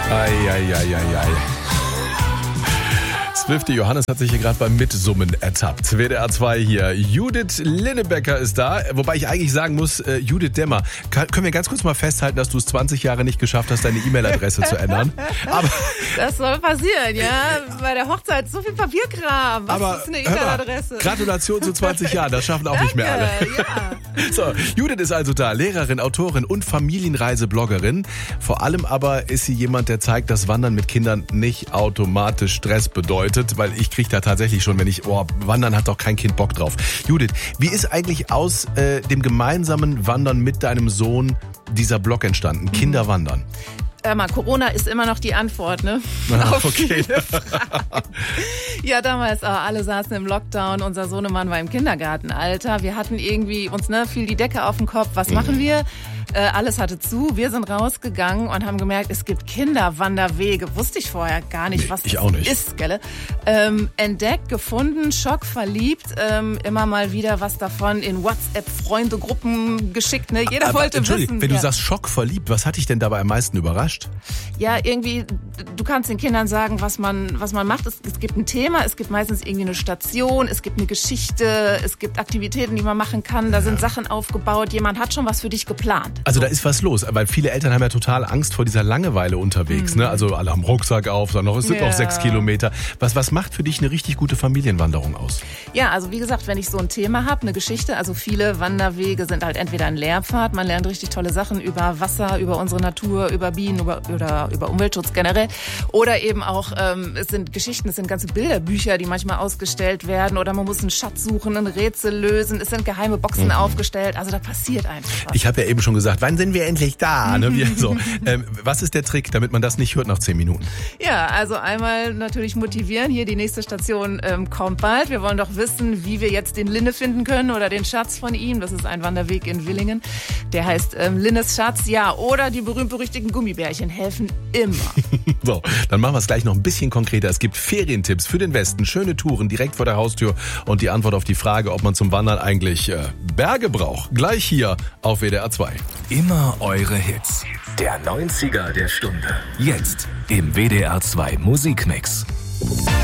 Eieieiei. Swiftie Johannes hat sich hier gerade beim Mitsummen ertappt. WDR 2 hier. Judith Linnebecker ist da. Wobei ich eigentlich sagen muss, Judith Demmer, können wir ganz kurz mal festhalten, dass du es 20 Jahre nicht geschafft hast, deine E-Mail-Adresse zu ändern? Aber das soll passieren, ja. Bei der Hochzeit so viel Papierkram. Was ist eine E-Mail-Adresse? Gratulation zu 20 Jahren, das schaffen auch nicht mehr alle. Ja. So, Judith ist also da, Lehrerin, Autorin und Familienreisebloggerin. Vor allem aber ist sie jemand, der zeigt, dass Wandern mit Kindern nicht automatisch Stress bedeutet, weil ich kriege da tatsächlich schon, wenn Wandern hat doch kein Kind Bock drauf. Judith, wie ist eigentlich aus dem gemeinsamen Wandern mit deinem Sohn dieser Blog entstanden? Kinder wandern. Corona ist immer noch die Antwort, ne? Auf okay. Ja, damals alle saßen im Lockdown, unser Sohnemann war im Kindergartenalter. Wir hatten irgendwie uns fiel die Decke auf den Kopf. Was machen wir? Alles hatte zu. Wir sind rausgegangen und haben gemerkt, es gibt Kinderwanderwege. Wusste ich vorher gar nicht, was das ist, gell? Entdeckt, gefunden, schockverliebt. Immer mal wieder was davon in WhatsApp-Freunde-Gruppen geschickt. Ne? Jeder wollte wissen. Wenn du sagst schockverliebt, was hat dich denn dabei am meisten überrascht? Ja, irgendwie, du kannst den Kindern sagen, was man macht. Es gibt ein Thema, es gibt meistens irgendwie eine Station, es gibt eine Geschichte, es gibt Aktivitäten, die man machen kann. Da sind Sachen aufgebaut. Jemand hat schon was für dich geplant. Also da ist was los, weil viele Eltern haben ja total Angst vor dieser Langeweile unterwegs. Ne? Also alle haben Rucksack auf, es sind noch 6 Kilometer. Was macht für dich eine richtig gute Familienwanderung aus? Ja, also wie gesagt, wenn ich so ein Thema habe, eine Geschichte, also viele Wanderwege sind halt entweder ein Lehrpfad, man lernt richtig tolle Sachen über Wasser, über unsere Natur, über Bienen, über Umweltschutz generell. Oder eben auch, es sind Geschichten, es sind ganze Bilderbücher, die manchmal ausgestellt werden. Oder man muss einen Schatz suchen, ein Rätsel lösen. Es sind geheime Boxen aufgestellt. Also da passiert einfach was. Ich habe ja eben schon gesagt, wann sind wir endlich da? Ne? Was ist der Trick, damit man das nicht hört nach 10 Minuten? Ja, also einmal natürlich motivieren. Hier die nächste Station kommt bald. Wir wollen doch wissen, wie wir jetzt den Linne finden können oder den Schatz von ihm. Das ist ein Wanderweg in Willingen. Der heißt Linnes Schatz. Ja, oder die berühmt-berüchtigten Gummibärchen helfen immer. So, dann machen wir es gleich noch ein bisschen konkreter. Es gibt Ferientipps für den Westen, schöne Touren direkt vor der Haustür und die Antwort auf die Frage, ob man zum Wandern eigentlich Berge braucht. Gleich hier auf WDR 2. Immer eure Hits. Der 90er der Stunde. Jetzt im WDR 2 Musikmix.